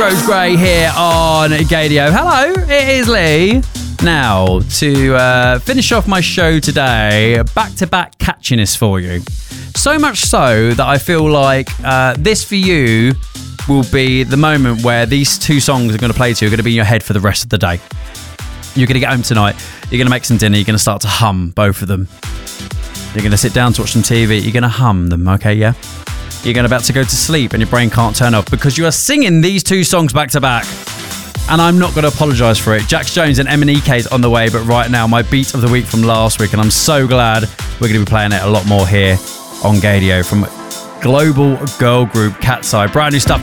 Rose Gray here on Gadio. Hello, it is Lee. Now, to finish off my show today, back-to-back catchiness for you. So much so that I feel like this for you will be the moment where these two songs I'm going to play to you are going to be in your head for the rest of the day. You're going to get home tonight, you're going to make some dinner, you're going to start to hum both of them. You're going to sit down to watch some TV, you're going to hum them, okay, yeah? You're going about to go to sleep and your brain can't turn off because you are singing these two songs back to back. And I'm not going to apologise for it. Jax Jones and MNEK's on the way, but right now, my beat of the week from last week, and I'm so glad we're going to be playing it a lot more here on Gadio from global girl group Cat's Eye. Brand new stuff